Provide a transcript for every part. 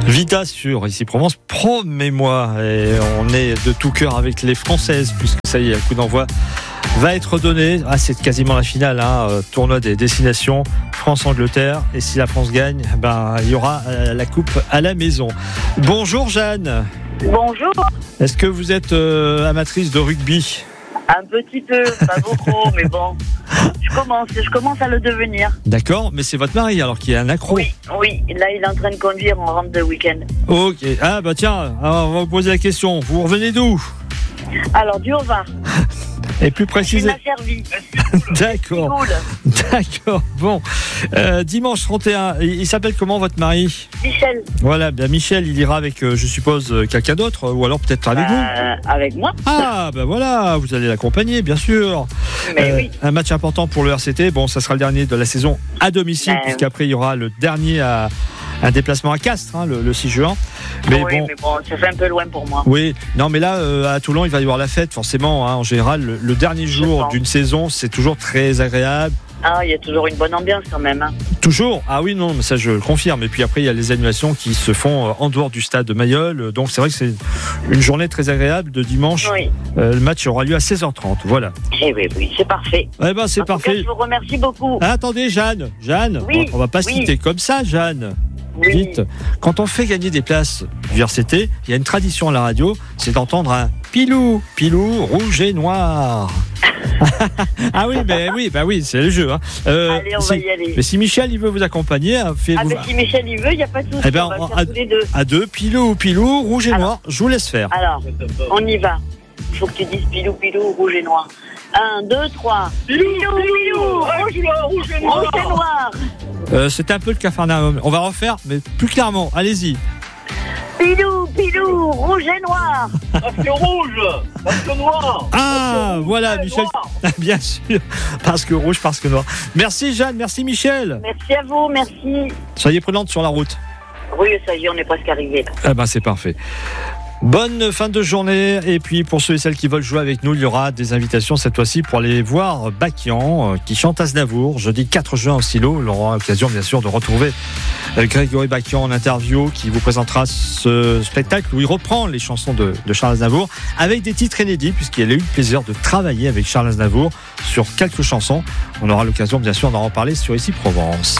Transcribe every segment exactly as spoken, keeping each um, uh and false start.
Vita sur Ici Provence, promets-moi, et on est de tout cœur avec les Françaises, puisque ça y est, le coup d'envoi va être donné. Ah, c'est quasiment la finale, hein, tournoi des destinations, France-Angleterre, et si la France gagne, ben, il y aura la coupe à la maison. Bonjour Jeanne. Bonjour. Est-ce que vous êtes euh, amatrice de rugby ? Un petit peu, pas beaucoup, mais bon, je commence, je commence à le devenir. D'accord, mais c'est votre mari alors qui est un accro. Oui, oui, là il est en train de conduire, on rentre de week-end. Ok, ah bah tiens, alors on va vous poser la question, vous revenez d'où ? Alors du Haut-Var. Et plus précisément. Il m'a servi. D'accord. D'accord. Bon. Euh, dimanche trente et un, il, il s'appelle comment votre mari ? Michel. Voilà, bien Michel, il ira avec, euh, je suppose, euh, quelqu'un d'autre, ou alors peut-être avec euh, vous ? Avec moi. Ah, ben voilà, vous allez l'accompagner, bien sûr. Mais Euh, oui. Un match important pour le R C T. Bon, ça sera le dernier de la saison à domicile, Ben puisqu'après il y aura le dernier à un déplacement à Castres, hein, le, le six juin. Mais oui, bon. mais bon, ça fait un peu loin pour moi. Oui, non, mais là, euh, à Toulon, il va y avoir la fête, forcément. Hein, en général, le, le dernier jour pense. d'une saison, c'est toujours très agréable. Ah, il y a toujours une bonne ambiance quand même. Hein. Toujours ? Ah oui, non, mais ça je le confirme. Et puis après, il y a les annulations qui se font en dehors du stade de Mayol. Donc c'est vrai que c'est une journée très agréable de dimanche. Oui. Euh, le match aura lieu à seize heures trente. Voilà. Eh oui, oui, c'est parfait. Eh ben, c'est En tout parfait. cas, je vous remercie beaucoup. Ah, attendez, Jeanne. Jeanne, Oui, on va pas se oui. quitter comme ça, Jeanne. Oui. Dites, quand on fait gagner des places du R C T, il y a une tradition à la radio, c'est d'entendre un pilou, pilou, rouge et noir. Ah oui, ben oui, ben oui, c'est le jeu. Hein. Euh, Allez, on si, va y aller. Mais si Michel il veut vous accompagner, fait Ah, vous, mais si Michel il veut, il n'y a pas de souci. Eh ben, on va on- le faire à- tous les deux. à deux, pilou, pilou, rouge et Alors. noir. Je vous laisse faire. Alors, on y va. Il faut que tu dises pilou, pilou, rouge et noir. Un, deux, trois. Pilou, pilou, rouge, rouge et noir. Rouge et noir. Euh, C'était un peu le Capharnaüm. On va refaire, mais plus clairement. Allez-y. Pilou, pilou, rouge et noir. Parce que rouge, parce que noir. Ah, voilà, Ouais, Michel. noir. Bien sûr. Parce que rouge, parce que noir. Merci, Jeanne. Merci, Michel. Merci à vous, merci. Soyez prudente sur la route. Oui, ça y est, on est presque arrivé là. Eh ben, c'est parfait. Bonne fin de journée. Et puis, pour ceux et celles qui veulent jouer avec nous, il y aura des invitations cette fois-ci pour aller voir Bakian, euh, qui chante Aznavour, jeudi quatre juin au Silo. On aura l'occasion, bien sûr, de retrouver euh, Grégory Bakian en interview, qui vous présentera ce spectacle où il reprend les chansons de, de Charles Aznavour avec des titres inédits, puisqu'il a eu le plaisir de travailler avec Charles Aznavour sur quelques chansons. On aura l'occasion, bien sûr, d'en reparler sur Ici Provence.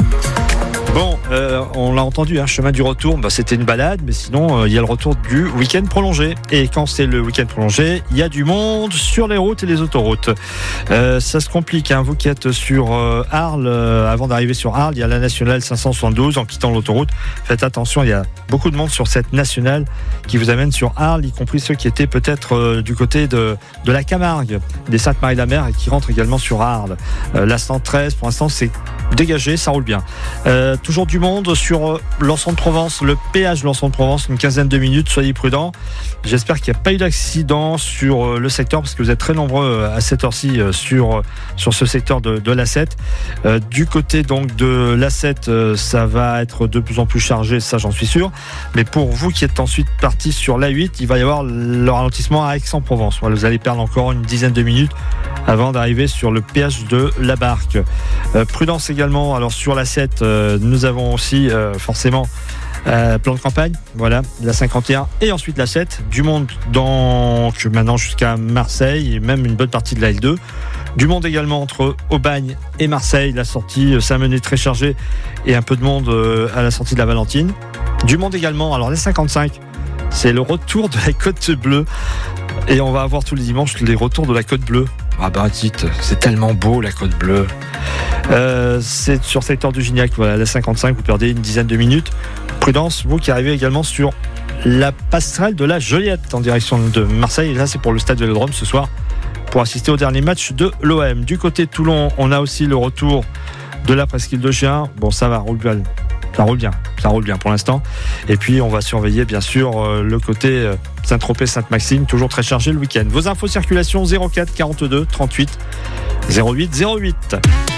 Bon, euh, on l'a entendu, hein, chemin du retour, bah, c'était une balade, mais sinon, il euh, y a le retour du week-end prolongé. Et quand c'est le week-end prolongé, il y a du monde sur les routes et les autoroutes. Euh, ça se complique, hein, vous qui êtes sur euh, Arles, euh, avant d'arriver sur Arles, il y a la nationale cinq cent soixante-douze, en quittant l'autoroute. Faites attention, il y a beaucoup de monde sur cette nationale qui vous amène sur Arles, y compris ceux qui étaient peut-être euh, du côté de, de la Camargue, des Saintes-Maries-de-la-Mer, et qui rentrent également sur Arles. Euh, la cent treize, pour l'instant, c'est dégagé, ça roule bien. Euh, toujours du monde sur euh, l'Anson de Provence, le péage de l'Anson de Provence, une quinzaine de minutes, soyez prudents. J'espère qu'il n'y a pas eu d'accident sur euh, le secteur, parce que vous êtes très nombreux à cette heure-ci euh, sur, euh, sur ce secteur de, de l'A sept. Euh, du côté donc de l'A sept, euh, ça va être de plus en plus chargé, ça j'en suis sûr. Mais pour vous qui êtes ensuite partis sur l'A huit, il va y avoir le ralentissement à Aix-en-Provence. Voilà, vous allez perdre encore une dizaine de minutes avant d'arriver sur le péage de la Barque. Euh, prudence également, alors sur l'A sept, euh, nous avons aussi euh, forcément euh, plan de campagne, voilà, la cinquante et un et ensuite l'A sept, du monde donc maintenant jusqu'à Marseille et même une bonne partie de la L deux. Du monde également entre Aubagne et Marseille, la sortie euh, Saint-Menet très chargée et un peu de monde euh, à la sortie de la Valentine. Du monde également, alors la cinquante-cinq, c'est le retour de la Côte Bleue et on va avoir tous les dimanches les retours de la Côte Bleue. Ah bah dites, c'est tellement beau la Côte Bleue. Euh, c'est sur secteur du Gignac, voilà, la cinquante-cinq, vous perdez une dizaine de minutes. Prudence, vous qui arrivez également sur la passerelle de la Joliette en direction de Marseille. Et là, c'est pour le stade Vélodrome ce soir pour assister au dernier match de l'O M. Du côté de Toulon, on a aussi le retour de la presqu'île de Gien. Bon, ça va, roule bien. Ça roule bien, ça roule bien pour l'instant. Et puis on va surveiller bien sûr euh, le côté euh, Saint-Tropez-Sainte-Maxime, toujours très chargé le week-end. Vos infos circulation zéro quatre quarante-deux trente-huit zéro huit zéro huit.